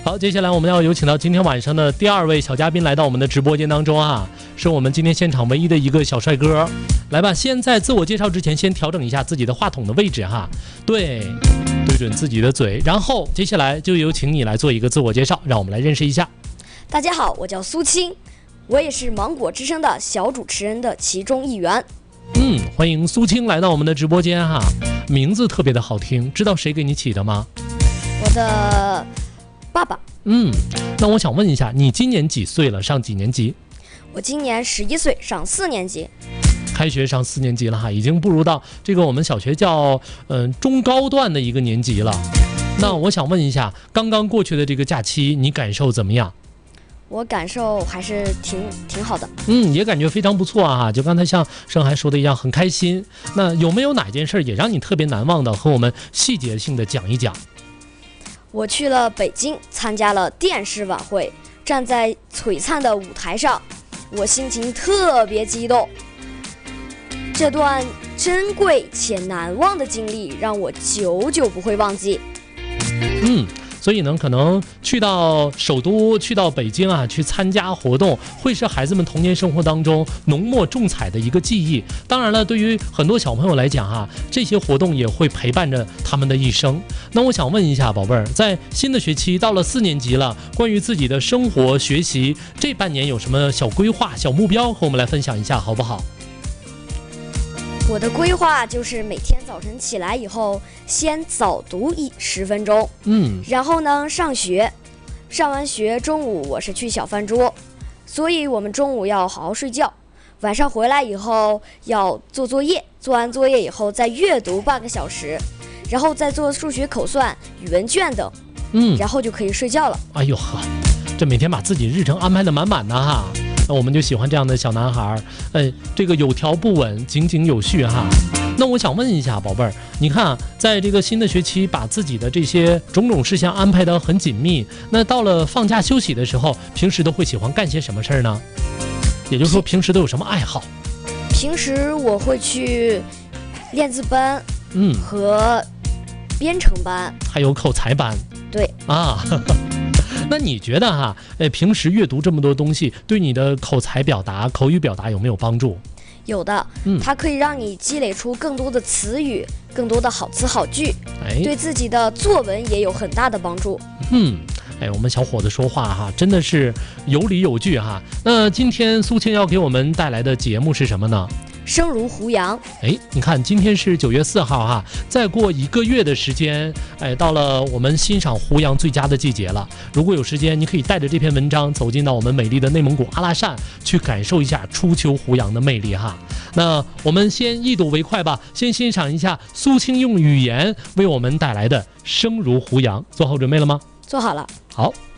好，接下来我们要有请到今天晚上的第2位小嘉宾来到我们的直播间当中啊，是我们今天现场唯一的一个小帅哥。来吧，先在自我介绍之前，先调整一下自己的话筒的位置哈，对准自己的嘴，然后接下来就有请你来做一个自我介绍，让我们来认识一下。 大家好，我叫苏青，我也是芒果之声的小主持人的其中一员。 欢迎苏青来到我们的直播间哈，名字特别的好听，知道谁给你起的吗？ 我的爸爸。 那我想问一下，你今年几岁了？上几年级？ 我今年11岁，上4年级。 开学上4年级了哈，已经步入到这个我们小学叫中高段的一个年级了。那我想问一下，刚刚过去的这个假期，你感受怎么样？ 我感受还是挺好的。 也感觉非常不错啊，就刚才像盛海说的一样，很开心。那有没有哪件事也让你特别难忘的，和我们细节性的讲一讲？ 我去了北京，参加了电视晚会，站在璀璨的舞台上，我心情特别激动。这段珍贵且难忘的经历让我久久不会忘记。 所以呢，可能去到首都，去到北京啊，去参加活动，会是孩子们童年生活当中浓墨重彩的一个记忆。当然了，对于很多小朋友来讲啊，这些活动也会陪伴着他们的一生。那我想问一下，宝贝儿，在新的学期到了4年级了，关于自己的生活学习，这半年有什么小规划、小目标，和我们来分享一下，好不好？ 我的规划就是每天早晨起来以后，先早读10分钟，然后呢上学，上完学中午我是去小饭桌，所以我们中午要好好睡觉，晚上回来以后要做作业，做完作业以后再阅读半个小时，然后再做数学口算、语文卷等，然后就可以睡觉了。 哎呦呵，这每天把自己日程安排得满满的哈。那我们就喜欢这样的小男孩，这个有条不紊，井井有序哈。那我想问一下宝贝儿，你看啊，在这个新的学期，把自己的这些种种事项安排得很紧密，那到了放假休息的时候，平时都会喜欢干些什么事儿呢？也就是说，平时都有什么爱好？ 平时我会去练字班，和编程班， 还有口才班。 对啊。那你觉得哈，平时阅读这么多东西，对你的口才表达、口语表达有没有帮助？ 有的，它可以让你积累出更多的词语，更多的好词好句，对自己的作文也有很大的帮助。 我们小伙子说话哈，真的是有理有据哈。那今天苏青要给我们带来的节目是什么呢？ 声如胡杨。 你看今天是9月4号哈，再过1个月的时间，到了我们欣赏胡杨最佳的季节了。如果有时间，你可以带着这篇文章走进到我们美丽的内蒙古阿拉善，去感受一下初秋胡杨的魅力哈。那我们先一睹为快吧，先欣赏一下苏青用语言为我们带来的声如胡杨。做好准备了吗？ 做好了。 好。